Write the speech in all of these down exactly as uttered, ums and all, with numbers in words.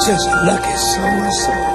just lucky so-and-so.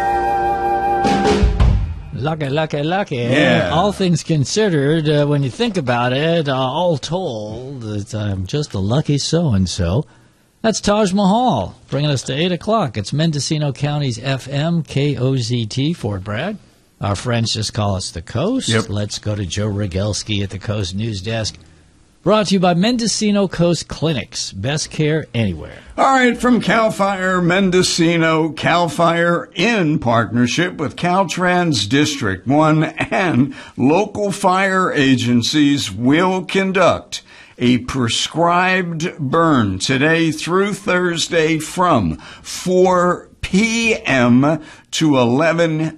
Lucky, lucky, lucky. Yeah. All things considered, uh, when you think about it, uh, all told, it's, I'm just a lucky so-and-so. That's Taj Mahal, bringing us to eight o'clock. It's Mendocino County's F M, K O Z T, Fort Bragg. Our friends just call us the Coast. Yep. Let's go to Joe Rogelski at the Coast News Desk. Brought to you by Mendocino Coast Clinics. Best care anywhere. All right, from CAL FIRE Mendocino, CAL FIRE in partnership with Caltrans District one and local fire agencies will conduct a prescribed burn today through Thursday from four p.m. to eleven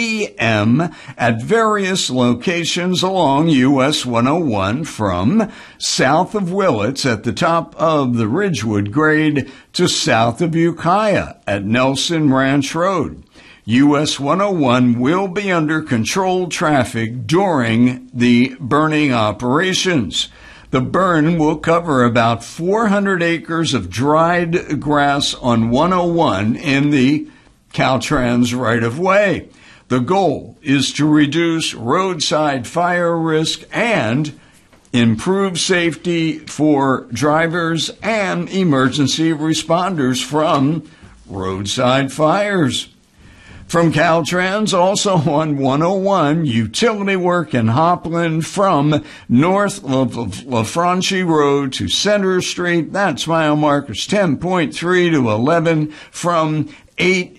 p.m. at various locations along U S one oh one from south of Willits at the top of the Ridgewood grade to south of Ukiah at Nelson Ranch Road. U S one oh one will be under controlled traffic during the burning operations. The burn will cover about four hundred acres of dried grass on one oh one in the Caltrans right-of-way. The goal is to reduce roadside fire risk and improve safety for drivers and emergency responders from roadside fires. From Caltrans, also on one oh one, utility work in Hopland from north of LaFranchi Road to Center Street. That's mile markers ten point three to eleven from eight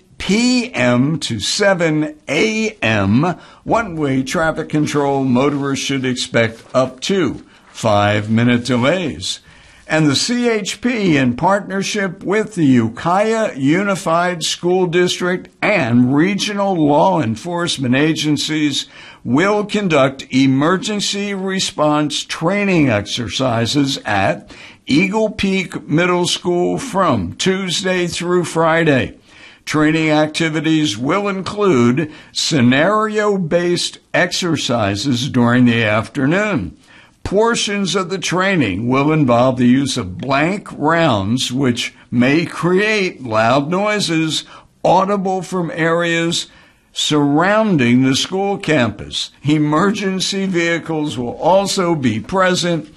p.m. to seven a.m. One-way traffic control, motorists should expect up to five-minute delays. And the C H P, in partnership with the Ukiah Unified School District and regional law enforcement agencies, will conduct emergency response training exercises at Eagle Peak Middle School from Tuesday through Friday. Training activities will include scenario-based exercises during the afternoon. Portions of the training will involve the use of blank rounds, which may create loud noises audible from areas surrounding the school campus. Emergency vehicles will also be present.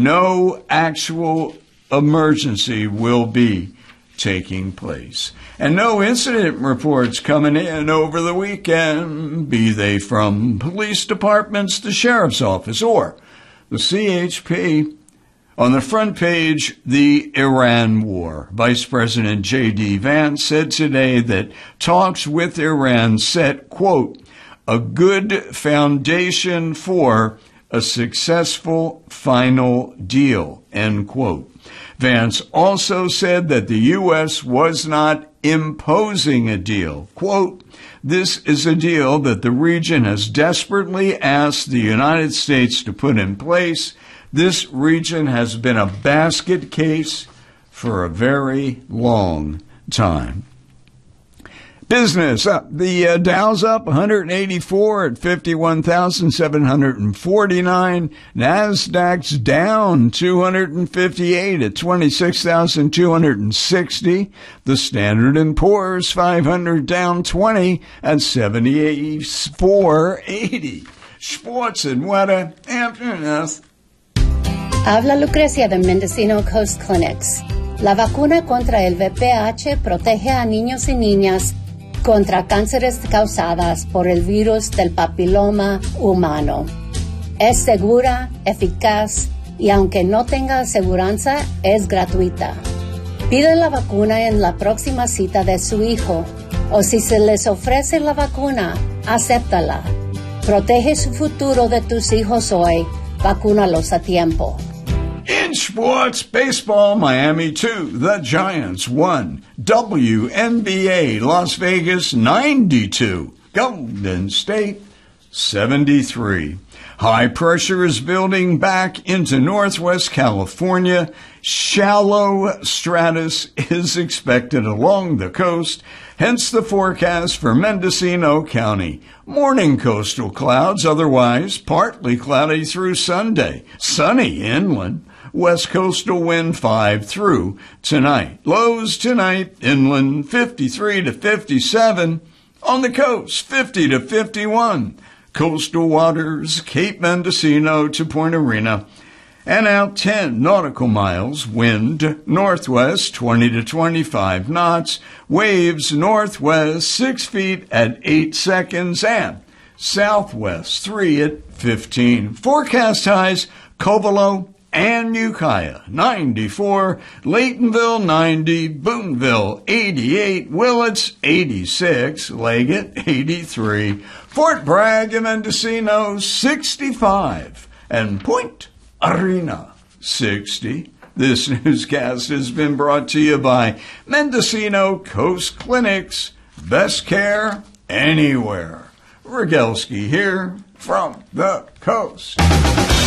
No actual emergency will be taking place. And no incident reports coming in over the weekend, be they from police departments, the sheriff's office, or the C H P. On the front page, the Iran war. Vice President J D. Vance said today that talks with Iran set, quote, a good foundation for a successful final deal, end quote. Vance also said that the U S was not imposing a deal. Quote, this is a deal that the region has desperately asked the United States to put in place. This region has been a basket case for a very long time. Business up. The uh, Dow's up one hundred eighty-four at fifty-one thousand seven hundred forty-nine. NASDAQ's down two hundred fifty-eight at twenty-six thousand two hundred sixty. The Standard and Poor's five hundred down twenty at seventy-four eighty. Sports and weather after us. Habla Lucrecia de Mendocino Coast Clinics. La vacuna contra el V P H protege a niños y niñas contra cánceres causadas por el virus del papiloma humano. Es segura, eficaz y aunque no tenga aseguranza, es gratuita. Pide la vacuna en la próxima cita de su hijo o si se les ofrece la vacuna, acéptala. Protege su futuro de tus hijos hoy. Vacúnalos a tiempo. In sports, baseball, Miami two, the Giants one, W N B A, Las Vegas ninety-two, Golden State seventy-three. High pressure is building back into Northwest California. Shallow stratus is expected along the coast, hence the forecast for Mendocino County. Morning coastal clouds, otherwise partly cloudy through Sunday. Sunny inland. west coastal wind five through tonight. Lows tonight, inland fifty-three to fifty-seven. On the coast, fifty to fifty-one. Coastal waters, Cape Mendocino to Point Arena. And out ten nautical miles, wind northwest twenty to twenty-five knots, waves northwest six feet at eight seconds, and southwest three at fifteen. Forecast highs, Covelo and Ukiah ninety-four, Laytonville ninety, Boonville eighty-eight, Willits eighty-six, Leggett eighty-three, Fort Bragg and Mendocino sixty-five, and Point Arena sixty. This newscast has been brought to you by Mendocino Coast Clinics. Best care anywhere. Rogalski here from the coast.